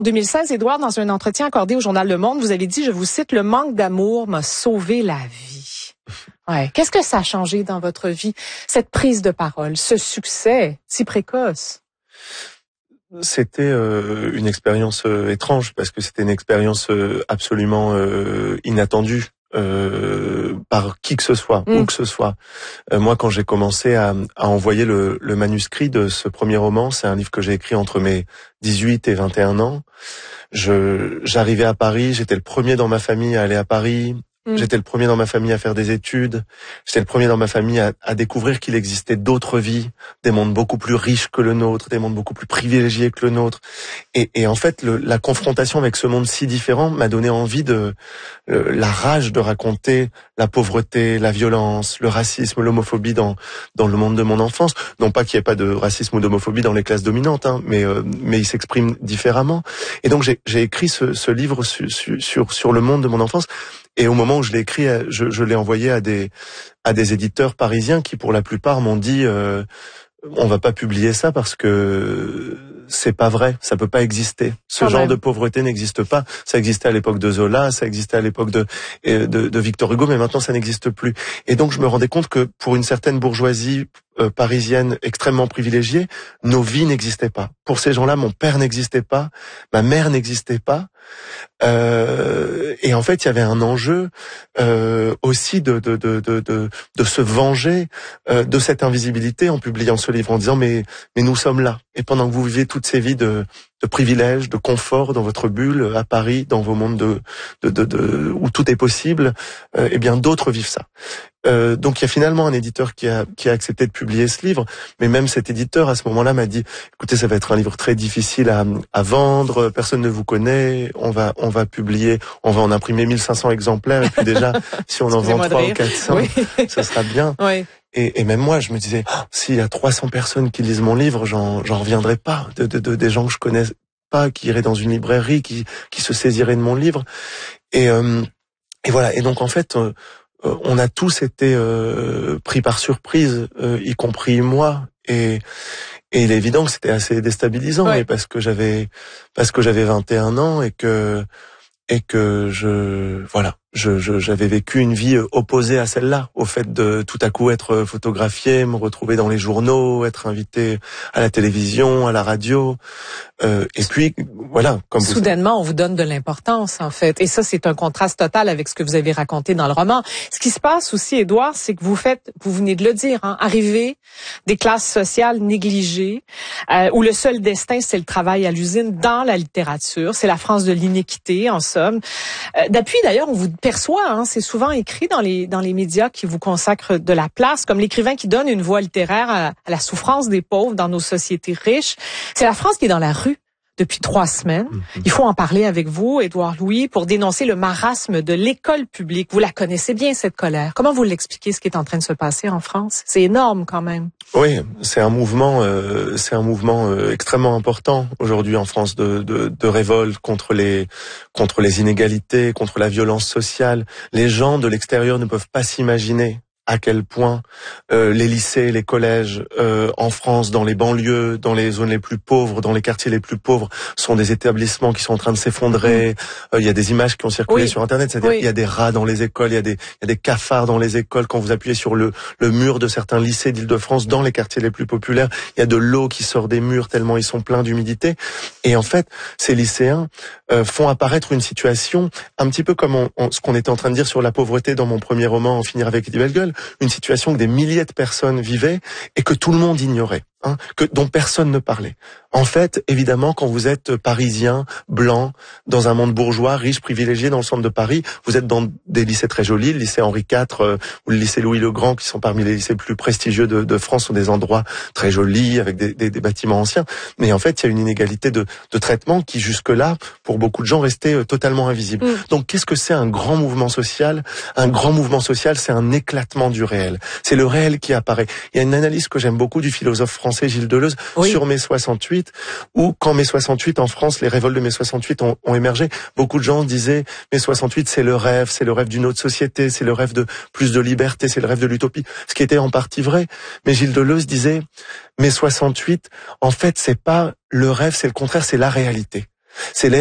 2016, Édouard, dans un entretien accordé au journal Le Monde, vous avez dit, je vous cite, « Le manque d'amour m'a sauvé la vie ». Ouais. Qu'est-ce que ça a changé dans votre vie, cette prise de parole, ce succès si précoce? C'était une expérience étrange parce que c'était une expérience absolument inattendue par qui que ce soit, où que ce soit. Moi, quand j'ai commencé à envoyer le manuscrit de ce premier roman, c'est un livre que j'ai écrit entre mes 18 et 21 ans. J'arrivais à Paris, j'étais le premier dans ma famille à aller à Paris. J'étais le premier dans ma famille à faire des études. J'étais le premier dans ma famille à découvrir qu'il existait d'autres vies, des mondes beaucoup plus riches que le nôtre, des mondes beaucoup plus privilégiés que le nôtre. Et en fait, la confrontation avec ce monde si différent m'a donné envie la rage de raconter la pauvreté, la violence, le racisme, l'homophobie dans le monde de mon enfance. Non pas qu'il n'y ait pas de racisme ou d'homophobie dans les classes dominantes, hein, mais il s'exprime différemment. Et donc j'ai écrit ce livre sur le monde de mon enfance. Et au moment où je l'ai écrit, je l'ai envoyé à des éditeurs parisiens qui, pour la plupart, m'ont dit on va pas publier ça parce que c'est pas vrai, ça peut pas exister. Ce genre de pauvreté n'existe pas. Ça existait à l'époque de Zola, ça existait à l'époque de Victor Hugo, mais maintenant ça n'existe plus. Et donc je me rendais compte que pour une certaine bourgeoisie parisienne extrêmement privilégiée, nos vies n'existaient pas. Pour ces gens-là, mon père n'existait pas, ma mère n'existait pas. Et en fait, il y avait un enjeu aussi de se venger de cette invisibilité en publiant ce livre, en disant mais nous sommes là. Et pendant que vous vivez toutes ces vies de privilèges, de confort dans votre bulle à Paris, dans vos mondes où tout est possible, eh bien d'autres vivent ça. Donc il y a finalement un éditeur qui a accepté de publier ce livre, mais même cet éditeur à ce moment-là m'a dit écoutez, ça va être un livre très difficile à vendre, personne ne vous connaît, on va publier, on va en imprimer 1500 exemplaires et puis déjà si on en vend 300 ou 400, ce sera bien. Oui. Et même moi, je me disais, s'il y a 300 personnes qui lisent mon livre, j'en reviendrai pas des gens que je connais pas, qui iraient dans une librairie, qui se saisiraient de mon livre. Et voilà. Et donc en fait, on a tous été pris par surprise, y compris moi. Et il est évident que c'était assez déstabilisant, et parce que j'avais 21 ans et que j'avais vécu une vie opposée à celle-là, au fait de tout à coup être photographié, me retrouver dans les journaux, être invité à la télévision, à la radio, et puis voilà. Comme soudainement, on vous donne de l'importance en fait, et ça c'est un contraste total avec ce que vous avez raconté dans le roman. Ce qui se passe aussi, Édouard, c'est que vous venez de le dire, arriver des classes sociales négligées, où le seul destin c'est le travail à l'usine dans la littérature, c'est la France de l'inéquité en somme. Depuis d'ailleurs, on vous perçoit, c'est souvent écrit dans les médias qui vous consacrent de la place, comme l'écrivain qui donne une voix littéraire à la souffrance des pauvres dans nos sociétés riches. C'est la France qui est dans la rue depuis 3 semaines. Il faut en parler avec vous, Édouard Louis, pour dénoncer le marasme de l'école publique. Vous la connaissez bien, cette colère. Comment vous l'expliquez, ce qui est en train de se passer en France? C'est énorme quand même. Oui, c'est un mouvement extrêmement important aujourd'hui en France de révolte contre les inégalités, contre la violence sociale. Les gens de l'extérieur ne peuvent pas s'imaginer à quel point les lycées, les collèges en France, dans les banlieues, dans les zones les plus pauvres, dans les quartiers les plus pauvres, sont des établissements qui sont en train de s'effondrer. Il y a des images qui ont circulé sur Internet, c'est-à-dire il y a des rats dans les écoles, il y a des cafards dans les écoles. Quand vous appuyez sur le mur de certains lycées d'Île-de-France, dans les quartiers les plus populaires, il y a de l'eau qui sort des murs tellement ils sont pleins d'humidité. Et en fait, ces lycéens font apparaître une situation un petit peu comme ce qu'on était en train de dire sur la pauvreté dans mon premier roman, En finir avec Eddie Belle Gueule. Une situation que des milliers de personnes vivaient et que tout le monde ignorait, dont personne ne parlait. En fait, évidemment, quand vous êtes parisien, blanc, dans un monde bourgeois, riche, privilégié, dans le centre de Paris, vous êtes dans des lycées très jolis, le lycée Henri IV ou le lycée Louis le Grand, qui sont parmi les lycées plus prestigieux de France, sont des endroits très jolis, avec des bâtiments anciens. Mais en fait, il y a une inégalité de traitement qui, jusque-là, pour beaucoup de gens, restait totalement invisible. Donc, qu'est-ce que c'est un grand mouvement social? Un grand mouvement social, c'est un éclatement du réel. C'est le réel qui apparaît. Il y a une analyse que j'aime beaucoup du philosophe français Gilles Deleuze sur mai 68, où quand mai 68 en France, les révoltes de mai 68 ont émergé, beaucoup de gens disaient mai 68 c'est le rêve d'une autre société, c'est le rêve de plus de liberté, c'est le rêve de l'utopie, ce qui était en partie vrai. Mais Gilles Deleuze disait mai 68, en fait c'est pas le rêve, c'est le contraire, c'est la réalité. C'est